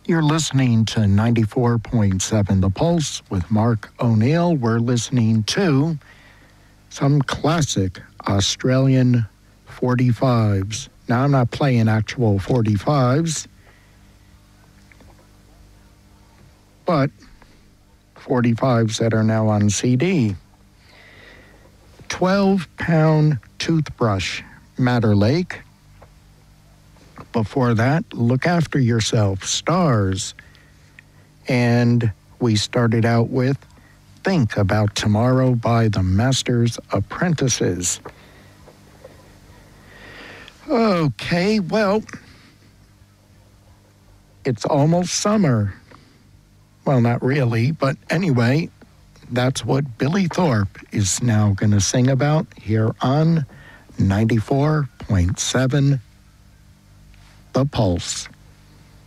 You're listening to 94.7 The Pulse with Mark O'Neill. We're listening to some classic Australian 45s. Now, I'm not playing actual 45s, but 45s that are now on CD. 12-pound toothbrush, Madder Lake. Before that, Look After Yourself, Stars. And we started out with Think About Tomorrow by the Masters Apprentices. Okay, well, it's almost summer. Well, not really, but anyway, that's what Billy Thorpe is now going to sing about here on 94.7 The Pulse.